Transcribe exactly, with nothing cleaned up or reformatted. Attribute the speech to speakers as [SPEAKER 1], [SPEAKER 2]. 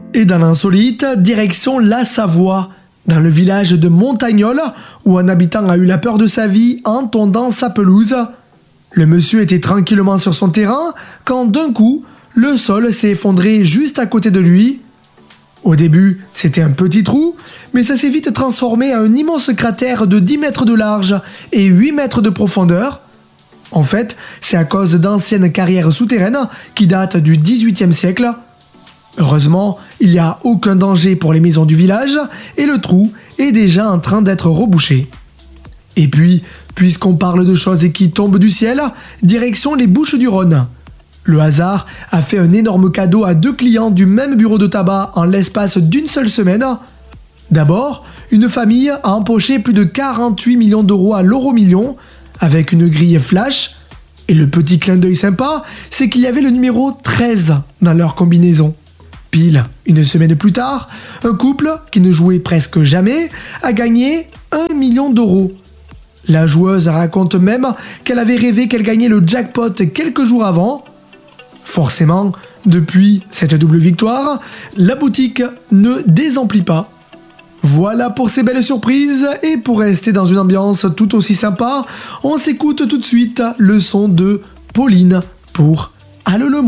[SPEAKER 1] Et dans l'insolite, direction la Savoie, dans le village de Montagnole, où un habitant a eu la peur de sa vie en tondant sa pelouse. Le monsieur était tranquillement sur son terrain quand d'un coup, le sol s'est effondré juste à côté de lui. Au début, c'était un petit trou, mais ça s'est vite transformé en un immense cratère de dix mètres de large et huit mètres de profondeur. En fait, c'est à cause d'anciennes carrières souterraines qui datent du dix-huitième siècle. Heureusement, il n'y a aucun danger pour les maisons du village et le trou est déjà en train d'être rebouché. Et puis, puisqu'on parle de choses qui tombent du ciel, direction les Bouches-du-Rhône. Le hasard a fait un énorme cadeau à deux clients du même bureau de tabac en l'espace d'une seule semaine. D'abord, une famille a empoché plus de quarante-huit millions d'euros à l'euro-million avec une grille flash. Et le petit clin d'œil sympa, c'est qu'il y avait le numéro treize dans leur combinaison. Pile, une semaine plus tard, un couple qui ne jouait presque jamais a gagné un million d'euros. La joueuse raconte même qu'elle avait rêvé qu'elle gagnait le jackpot quelques jours avant. Forcément, depuis cette double victoire, la boutique ne désemplit pas. Voilà pour ces belles surprises, et pour rester dans une ambiance tout aussi sympa, on s'écoute tout de suite le son de Pauline pour Allô le monde.